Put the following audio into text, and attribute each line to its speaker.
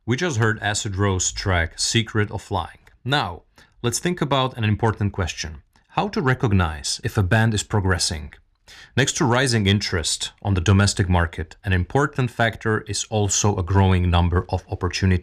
Speaker 1: We just heard Acid Rose track Secret of Flying. Now, let's think about an important question. How to recognize if a band is progressing? Next to rising interest on the domestic market, an important factor is also a growing number of opportunities